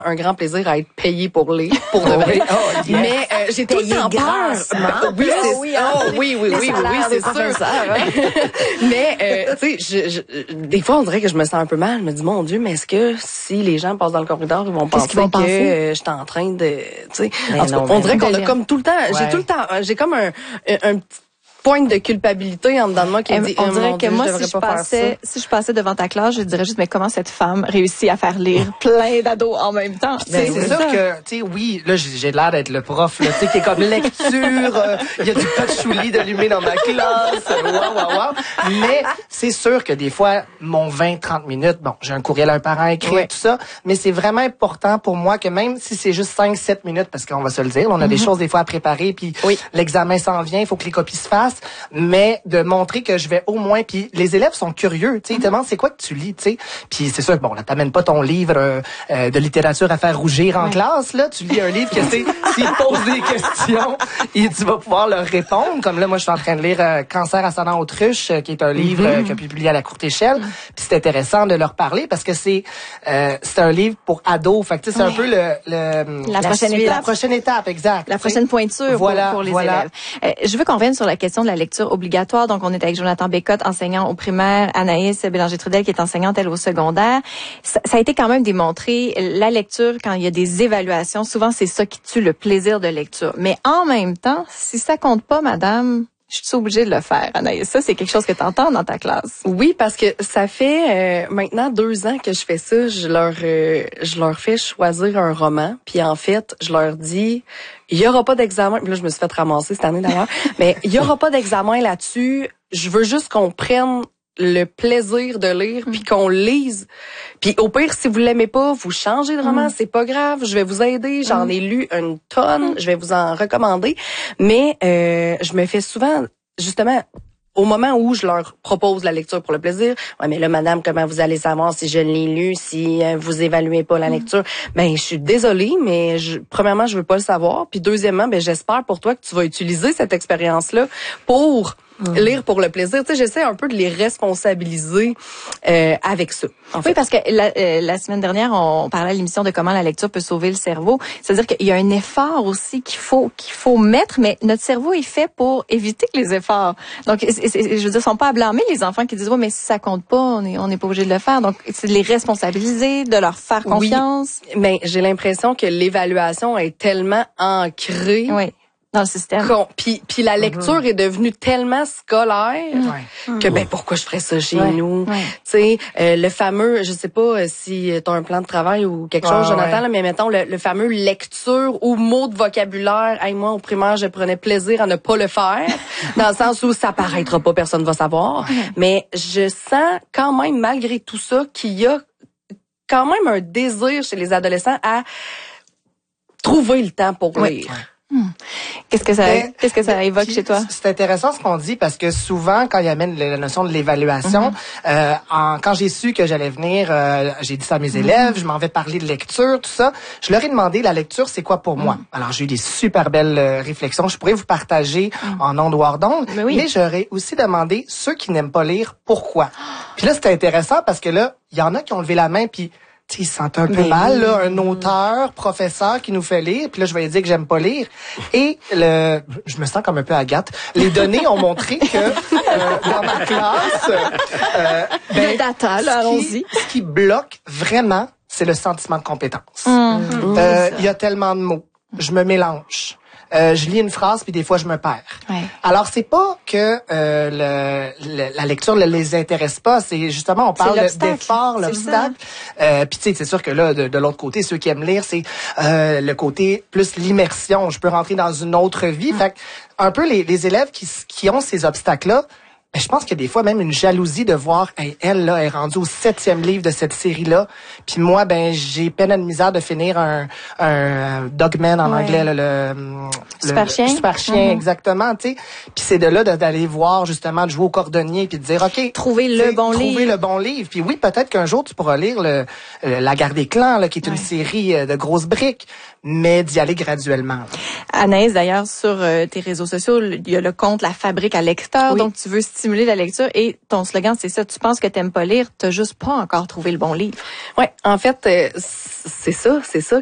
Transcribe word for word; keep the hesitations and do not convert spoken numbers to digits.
un grand plaisir à être payé pour lire, pour de vrai. Oh, yes. Mais euh, j'ai tout le temps peur. Oui, c'est, oui, hein, oh, oui, oui, oui, oui, oui, c'est sûr. Mais euh, tu sais, je, je, des fois, on dirait que je me sens un peu mal. Je me dis, mon Dieu, mais est-ce que si les gens passent dans le corridor, ils vont penser qu'ils vont que penser? euh, je suis en train de, tu sais, Mais en tout cas, non, on mais dirait non. qu'on a comme tout le temps, j'ai Ouais. tout le temps, j'ai comme un, un, un petit pointe de culpabilité en dedans de moi qui me dit, on oh, dirait mon que Dieu, moi, je si devrais je pas faire passais, ça. si je passais devant ta classe, je dirais juste, mais comment cette femme réussit à faire lire plein d'ados en même temps? Mais Tu sais, c'est sûr que, tu sais, oui, là, j'ai j'ai l'air d'être le prof, là, tu sais, qui est comme lecture, euh, il y a du patchouli d'allumé dans ma classe, waouh, waouh, waouh. Mais c'est sûr que des fois, mon vingt trente minutes, bon, j'ai un courriel à un parent écrit, Ouais. tout ça, mais c'est vraiment important pour moi que même si c'est juste cinq sept minutes, parce qu'on va se le dire, on a des choses des fois à préparer, puis Oui. l'examen s'en vient, il faut que les copies se fassent, mais de montrer que je vais au moins, puis les élèves sont curieux, tu sais, ils te demandent c'est quoi que tu lis, tu sais, puis c'est sûr que bon, là, t'amènes pas ton livre euh, euh, de littérature à faire rougir en Ouais. classe, là, tu lis un livre que c'est, s'ils te posent des questions, et tu vas pouvoir leur répondre, comme là, moi, je suis en train de lire euh, Cancer ascendant autruche, euh, qui est un livre euh, qui a publié à la courte échelle, puis c'est intéressant de leur parler parce que c'est euh, c'est un livre pour ados, fait que tu sais, c'est un Ouais. peu le, le La prochaine suite, étape. la prochaine étape, exact. La prochaine pointure Voilà, pour, pour les voilà. élèves. Euh, je veux qu'on revienne sur la question de la lecture obligatoire. Donc, on est avec Jonathan Bécotte, enseignant au primaire, Anaïs Bélanger-Trudel, qui est enseignante, elle, au secondaire. Ça, ça a été quand même démontré, la lecture, quand il y a des évaluations, souvent, c'est ça qui tue le plaisir de lecture. Mais en même temps, si ça compte pas, madame, je suis obligée de le faire, Anaïs. Ça, c'est quelque chose que tu entends dans ta classe. Oui, parce que ça fait euh, maintenant deux ans que je fais ça. Je leur, euh, je leur fais choisir un roman. Puis en fait, je leur dis, il y aura pas d'examen. Puis là, je me suis fait ramasser cette année d'ailleurs. Mais il y aura pas d'examen là-dessus. Je veux juste qu'on prenne le plaisir de lire, puis qu'on lise. Puis au pire, si vous l'aimez pas, vous changez de roman, c'est pas grave, je vais vous aider. J'en ai lu une tonne, je vais vous en recommander. Mais euh, je me fais souvent, justement, au moment où je leur propose la lecture pour le plaisir, ouais, mais là, madame, comment vous allez savoir si je l'ai lu, si euh, vous évaluez pas la lecture? Ben, je suis désolée, mais je, premièrement, je veux pas le savoir. Puis deuxièmement, ben, j'espère pour toi que tu vas utiliser cette expérience-là pour lire pour le plaisir. Tu sais, j'essaie un peu de les responsabiliser euh, avec ça. En Oui, fait. parce que la, euh, la semaine dernière, on parlait à l'émission de comment la lecture peut sauver le cerveau. C'est-à-dire qu'il y a un effort aussi qu'il faut qu'il faut mettre, mais notre cerveau est fait pour éviter que les efforts. Donc, c'est, c'est, je veux dire, ils sont pas à blâmer les enfants qui disent ouais, mais si ça compte pas, on est on n'est pas obligé de le faire. Donc, c'est de les responsabiliser, de leur faire confiance. Oui, mais j'ai l'impression que l'évaluation est tellement ancrée. Oui. Dans le système. Qu'on, puis, puis la lecture mm-hmm. est devenue tellement scolaire Ouais. que ben pourquoi je ferais ça chez ouais. nous. Ouais. Tu sais, euh, le fameux, je sais pas si t'as un plan de travail ou quelque chose, ah, Jonathan, ouais. là, mais mettons le, le fameux lecture ou mot de vocabulaire. Hey, moi au primaire, je prenais plaisir à ne pas le faire, dans le sens où ça paraîtra pas, personne va savoir. Mais je sens quand même malgré tout ça qu'il y a quand même un désir chez les adolescents à trouver le temps pour oui. lire. Hmm. Qu'est-ce que ça, Mais, qu'est-ce que ça évoque puis, chez toi? C'est intéressant ce qu'on dit parce que souvent, quand il amène la notion de l'évaluation, mm-hmm. euh, en, quand j'ai su que j'allais venir, euh, j'ai dit ça à mes mm-hmm. élèves, je m'en vais parler de lecture, tout ça. Je leur ai demandé la lecture, c'est quoi pour mm-hmm. moi? Alors, j'ai eu des super belles euh, réflexions. Je pourrais vous partager mm-hmm. en ondes ou hors d'ondes, mais, oui. mais j'aurais aussi demandé ceux qui n'aiment pas lire, pourquoi? Puis là, c'était intéressant parce que là, il y en a qui ont levé la main puis ils se sentent un peu mais mal, oui. là, un auteur, professeur qui nous fait lire, puis là, je vais lui dire que j'aime pas lire. Et le, je me sens comme un peu Agathe. Les données ont montré que euh, dans ma classe, euh, ben, le data, là, allons-y. Ce qui bloque vraiment, c'est le sentiment de compétence. Mmh. Euh, il y a tellement de mots. Je me mélange. Euh, je lis une phrase puis des fois je me perds. Ouais. Alors c'est pas que euh, le, le, la lecture ne les intéresse pas, c'est justement on parle d'effort, l'obstacle. Euh, puis tu sais c'est sûr que là de, de l'autre côté ceux qui aiment lire c'est euh, le côté plus l'immersion. Je peux rentrer dans une autre vie. Mm. Fait un peu les, les élèves qui qui ont ces obstacles là. Ben, je pense qu'il y a des fois même une jalousie de voir hey, elle là est rendue au septième livre de cette série là, puis moi ben j'ai peine à de misère de finir un un Dogman en ouais. anglais là, le, le super chien, le super chien mm-hmm. exactement, tu sais. Puis c'est de là de, d'aller voir justement de jouer au cordonnier puis de dire ok trouver le bon trouver livre, trouver le bon livre. Puis oui peut-être qu'un jour tu pourras lire le euh, La Guerre des clans là qui est ouais. une série euh, de grosses briques, mais d'y aller graduellement. Là. Anaïs d'ailleurs sur euh, tes réseaux sociaux il y a le compte La Fabrique à lecteurs, oui. donc tu veux stimuler stimuler la lecture. Et ton slogan, c'est ça. Tu penses que t'aimes pas lire, t'as juste pas encore trouvé le bon livre. Ouais, en fait, euh, c'est ça, c'est ça